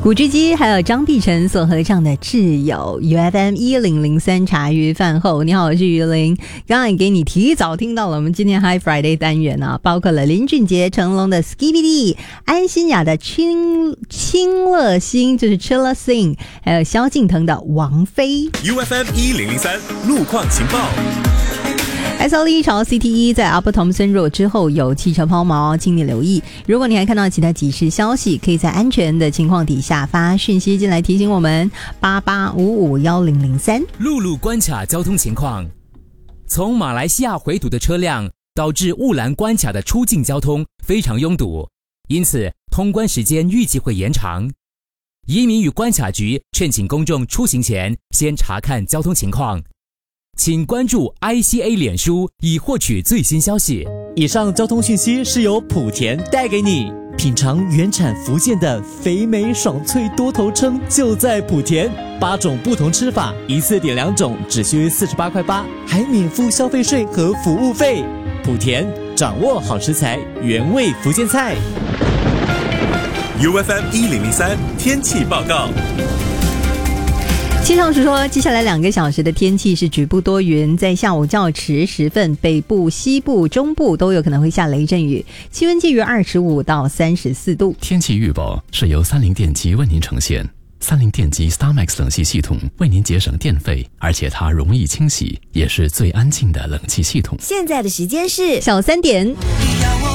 古巨基还有张碧晨所合唱的《挚友》，UFM 1003茶余饭后，你好，我是于林。刚刚也给你提早听到了我们今天 High Friday 单元啊，包括了林俊杰、成龙的 Skibidi， 安心雅的清乐心，就是 Chilla Sing， 还有萧敬腾的王菲。 UFM 1003路况情报。 SLE 朝 CT1 在阿波童森路之后有汽车抛锚，请你留意。如果你还看到其他即时消息，可以在安全的情况底下发讯息进来提醒我们88551003。 陆路关卡交通情况：从马来西亚回堵的车辆导致雾兰关卡的出境交通非常拥堵，因此通关时间预计会延长。移民与关卡局劝请公众出行前先查看交通情况。请关注 ICA 脸书以获取最新消息。 以上交通讯息是由莆田带给你。品尝原产福建的肥美爽脆多头称就在莆田，8种不同吃法，一次点2种只需48块8，还免付消费税和服务费。莆田掌握好食材，原味福建菜。 UFM 1003天气报告。 气象署说，接下来2个小时的天气是局部多云，在下午较迟时分，北部、西部、中部都有可能会下雷阵雨，气温介于25到34度。 天气预报是由三菱电机为您呈现。三菱电机 StarMax 冷气系统为您节省电费，而且它容易清洗，也是最安静的冷气系统。 现在的时间是小3点。